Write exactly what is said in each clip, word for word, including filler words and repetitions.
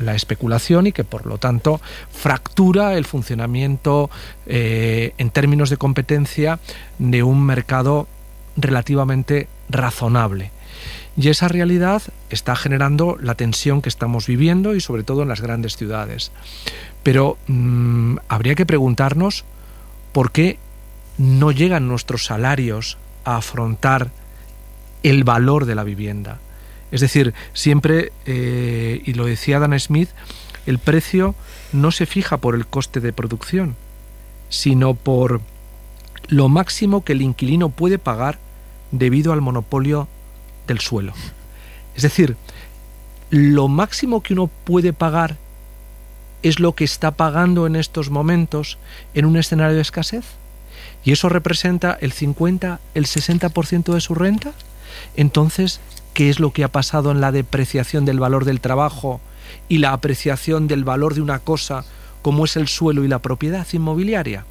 la especulación y que por lo tanto fractura el funcionamiento eh, en términos de competencia de un mercado relativamente razonable. Y esa realidad está generando la tensión que estamos viviendo y sobre todo en las grandes ciudades. Pero mmm, habría que preguntarnos por qué no llegan nuestros salarios a afrontar el valor de la vivienda. Es decir, siempre, eh, y lo decía Adam Smith, el precio no se fija por el coste de producción, sino por lo máximo que el inquilino puede pagar debido al monopolio del suelo. Es decir, lo máximo que uno puede pagar es lo que está pagando en estos momentos en un escenario de escasez, y eso representa el cincuenta, el sesenta por ciento de su renta. Entonces, ¿qué es lo que ha pasado en la depreciación del valor del trabajo y la apreciación del valor de una cosa como es el suelo y la propiedad inmobiliaria?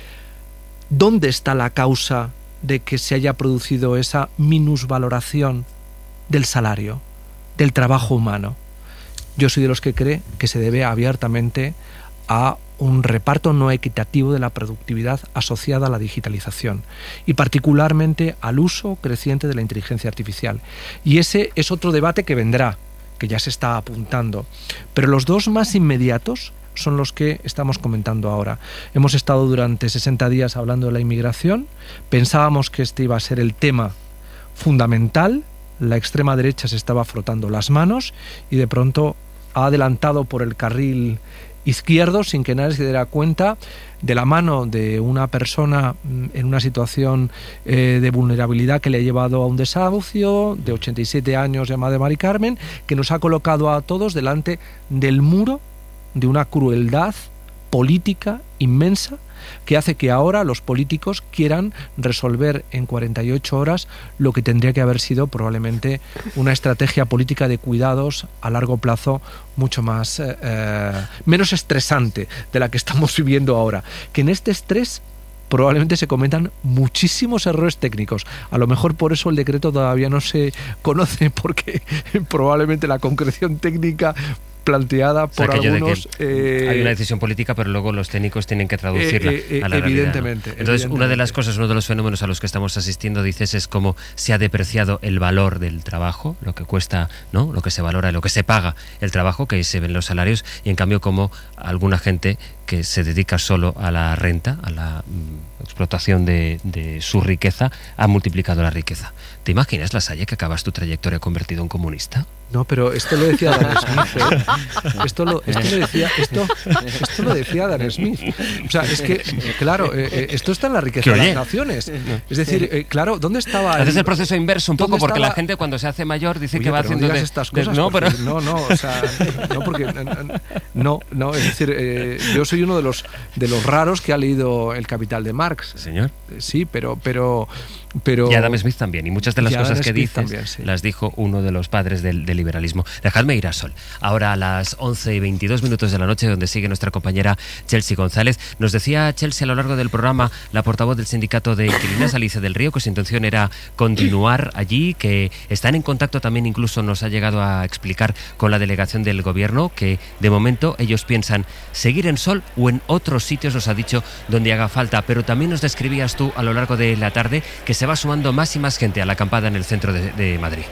¿Dónde está la causa de que se haya producido esa minusvaloración del salario, del trabajo humano? Yo soy de los que cree que se debe abiertamente a un reparto no equitativo de la productividad asociada a la digitalización y particularmente al uso creciente de la inteligencia artificial. Y ese es otro debate que vendrá, que ya se está apuntando. Pero los dos más inmediatos son los que estamos comentando ahora. Hemos estado durante sesenta días hablando de la inmigración, pensábamos que este iba a ser el tema fundamental, la extrema derecha se estaba frotando las manos y de pronto ha adelantado por el carril izquierdo sin que nadie se diera cuenta, de la mano de una persona en una situación eh, de vulnerabilidad que le ha llevado a un desahucio, de ochenta y siete años, llamada Mari Carmen, que nos ha colocado a todos delante del muro de una crueldad política inmensa que hace que ahora los políticos quieran resolver en cuarenta y ocho horas lo que tendría que haber sido probablemente una estrategia política de cuidados a largo plazo mucho más eh, menos estresante de la que estamos viviendo ahora. Que en este estrés probablemente se cometan muchísimos errores técnicos. A lo mejor por eso el decreto todavía no se conoce, porque probablemente la concreción técnica planteada por o sea, algunos... De eh, hay una decisión política, pero luego los técnicos tienen que traducirla eh, eh, a la evidentemente, realidad, ¿no? Entonces, evidentemente. Una de las cosas, uno de los fenómenos a los que estamos asistiendo, dices, es cómo se ha depreciado el valor del trabajo, lo que cuesta, ¿no? Lo que se valora, lo que se paga el trabajo, que ahí se ven los salarios, y en cambio cómo alguna gente que se dedica solo a la renta, a la mm, explotación de, de su riqueza, ha multiplicado la riqueza. ¿Te imaginas, Lasalle, que acabas tu trayectoria convertido en comunista? No, pero esto lo decía Adam Smith, ¿eh? Esto lo, esto lo decía, esto, esto lo decía Adam Smith. O sea, es que, claro, eh, esto está en la riqueza de las naciones. Es decir, eh, claro, ¿dónde estaba? Haces el, el proceso inverso un poco, porque estaba? La gente cuando se hace mayor dice Oye, que va pero haciendo no de, estas cosas. De, no, porque, pero... no, no, o sea, no, porque no, no, es decir, eh, yo soy uno de los de los raros que ha leído El Capital de Marx. Señor. Sí, pero, pero, pero. Y Adam Smith también. Y muchas de las cosas que Smith dices también, sí. las dijo uno de los padres del, del liberalismo. Dejadme ir a Sol. Ahora a las once y veintidós minutos de la noche, donde sigue nuestra compañera Chelsea González. Nos decía Chelsea a lo largo del programa, la portavoz del sindicato de inquilinas, Alicia del Río, que su intención era continuar allí, que están en contacto también, incluso nos ha llegado a explicar, con la delegación del gobierno, que de momento ellos piensan seguir en Sol o en otros sitios, nos ha dicho, donde haga falta. Pero también nos describías tú a lo largo de la tarde que se va sumando más y más gente a la acampada en el centro de, de Madrid.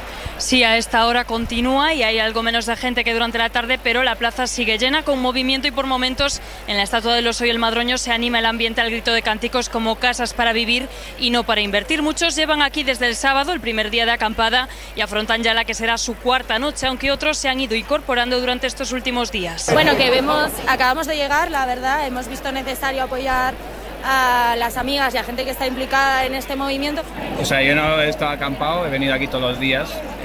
Sí, a esta hora continúa y hay algo menos de gente que durante la tarde, pero la plaza sigue llena, con movimiento, y por momentos en la Estatua del Oso y el Madroño se anima el ambiente al grito de cánticos como casas para vivir y no para invertir. Muchos llevan aquí desde el sábado, el primer día de acampada, y afrontan ya la que será su cuarta noche, aunque otros se han ido incorporando durante estos últimos días. Bueno, que vemos, acabamos de llegar, la verdad, hemos visto necesario apoyar a las amigas y a gente que está implicada en este movimiento. O sea, yo no he estado acampado, he venido aquí todos los días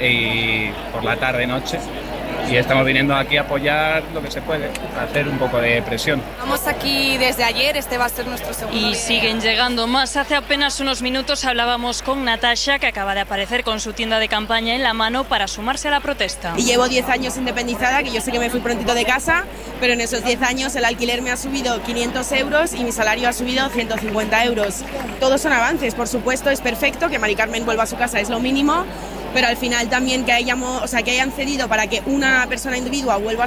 y por la tarde, noche, y estamos viniendo aquí a apoyar lo que se puede, a hacer un poco de presión. Estamos aquí desde ayer, este va a ser nuestro segundo Y día. siguen llegando más. Hace apenas unos minutos hablábamos con Natasha, que acaba de aparecer con su tienda de campaña en la mano para sumarse a la protesta. Y llevo diez años independizada, que yo sé que me fui prontito de casa, pero en esos diez años el alquiler me ha subido quinientos euros y mi salario ha subido ciento cincuenta euros. Todos son avances, por supuesto, es perfecto que Mari Carmen vuelva a su casa, es lo mínimo, pero al final también que hayamos, o sea, que hayan cedido para que una persona individua vuelva